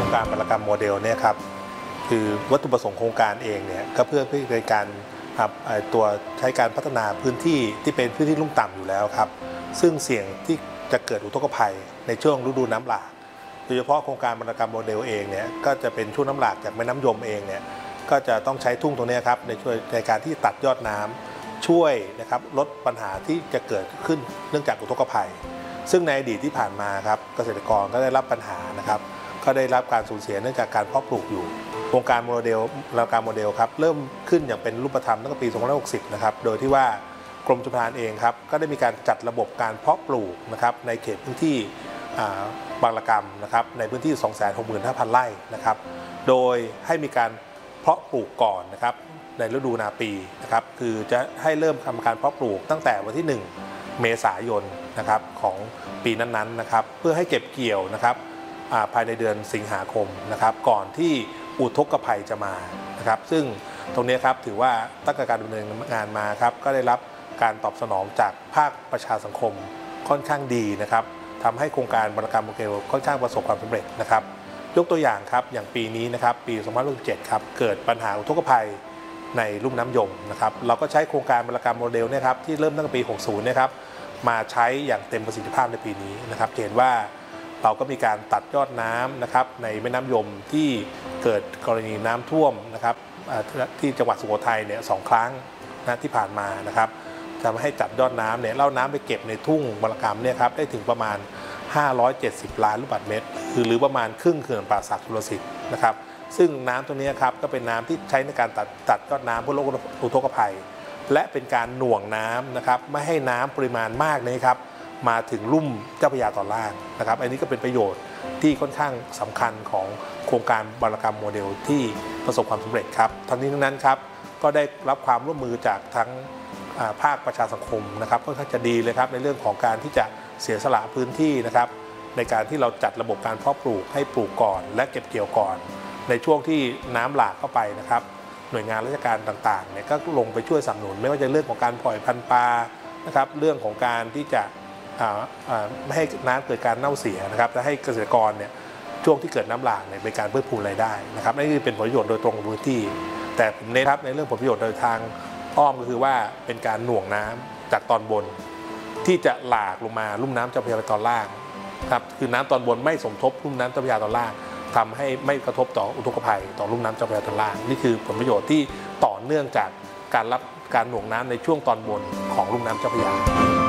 การบรรณกรรมโมเดลเนี่ยครับคือวัตถุประสงค์โครงการเองเนี่ยก็เพื่อในการตัวใช้การพัฒนาพื้นที่ที่เป็นพื้นที่ลุ่มต่ำอยู่แล้วครับซึ่งเสี่ยงที่จะเกิดอุทกภัยในช่วงฤดูน้ำหลากโดยเฉพาะโครงการบรรณกรรมโมเดลเองเนี่ยก็จะเป็นช่วงน้ำหลากจากแม่น้ำยมเองเนี่ยก็จะต้องใช้ทุ่งตรงนี้ครับในการที่ตัดยอดน้ำช่วยนะครับลดปัญหาที่จะเกิดขึ้นเนื่องจากอุทกภัยซึ่งในอดีตที่ผ่านมาครับเกษตรกรก็ได้รับปัญหานะครับก็ได้รับการสูญเสียเนื่องจากการเพาะปลูกอยู่โครงการโมเดลครับเริ่มขึ้นอย่างเป็นรูปธรรมตั้งแต่ปี 2560 นะครับโดยที่ว่ากรมชลประทานเองครับก็ได้มีการจัดระบบการเพาะปลูกนะครับในเขตพื้นที่บางระกำนะครับในพื้นที่ 265,000 ไร่นะครับโดยให้มีการเพาะปลูกก่อนนะครับในฤดูนาปีนะครับคือจะให้เริ่มทำการเพาะปลูกตั้งแต่วันที่ 1 เมษายนนะครับของปีนั้นๆนะครับเพื่อให้เก็บเกี่ยวนะครับภายในเดือนสิงหาคมนะครับก่อนที่อุทกภัยจะมานะครับซึ่งตรงนี้ครับถือว่าตั้งแต่การดำเนินงานมาครับก็ได้รับการตอบสนองจากภาคประชาสังคมค่อนข้างดีนะครับทำให้โครงการบรรณกรรมโมเดลค่อนข้างประสบความสำเร็จนะครับยกตัวอย่างครับอย่างปีนี้นะครับปี 2017 ครับเกิดปัญหาอุทกภัยในลุ่มน้ำยมนะครับเราก็ใช้โครงการบรรณกรรมโมเดลเนี่ยครับที่เริ่มตั้งแต่ปี 60 นะครับมาใช้อย่างเต็มประสิทธิภาพในปีนี้นะครับเห็นว่าเราก็มีการตัดยอดน้ำนะครับในแม่น้ำยมที่เกิดกรณีน้ำท่วมนะครับที่จังหวัดสุโขทัยเนี่ย2 ครั้งนะที่ผ่านมานะครับทำให้จัดยอดน้ำเนี่ยเล่าน้ำไปเก็บในทุ่งบรรณกรรมเนี่ยครับได้ถึงประมาณ570 ล้านลูกบาศก์เมตรหรือประมาณครึ่งเขื่อนป่าสักชลสิทธิ์นะครับซึ่งน้ำตัวนี้ครับก็เป็นน้ำที่ใช้ในการตัดยอดน้ำเพื่อลดอุทกภัยและเป็นการหน่วงน้ำนะครับไม่ให้น้ำปริมาณมากนะครับมาถึงลุ่มเจ้าพระยาตอนล่างนะครับอันนี้ก็เป็นประโยชน์ที่ค่อนข้างสำคัญของโครงการบรรณกรรมโมเดลที่ประสบความสำเร็จครับทั้งนี้ทั้งนั้นครับก็ได้รับความร่วมมือจากทั้งภาคประชาสังคมนะครับค่อนข้างจะดีเลยครับในเรื่องของการที่จะเสียสละพื้นที่นะครับในการที่เราจัดระบบการเพาะปลูกให้ปลูกก่อนและเก็บเกี่ยวก่อนในช่วงที่น้ำหลากเข้าไปนะครับหน่วยงานราชการต่างๆเนี่ยก็ลงไปช่วยสนับสนุนไม่ว่าจะเรื่องของการปล่อยพันธุ์ปลานะครับเรื่องของการที่จะไม่ให้น้ำเกิดการเน่าเสียนะครับและให้เกษตรกรเนี่ยช่วงที่เกิดน้ำหลากเนี่ยเป็นการเพิ่มพูนรายได้นะครับนี่คือเป็นผลประโยชน์โดยตรงกับพื้นที่แต่ผมเน้นครับในเรื่องผลประโยชน์โดยทางอ้อมก็คือว่าเป็นการหน่วงน้ำจากตอนบนที่จะหลากลงมาลุ่มน้ำเจ้าพระยาไปตอนล่างครับคือน้ำตอนบนไม่สมทบลุ่มน้ำเจ้าพระยาตอนล่างทำให้ไม่กระทบต่ออุทกภัยต่อลุ่มน้ำเจ้าพระยาตอนล่างนี่คือผลประโยชน์ที่ต่อเนื่องจากการรับการหน่วงน้ำในช่วงตอนบนของลุ่มน้ำเจ้าพระยา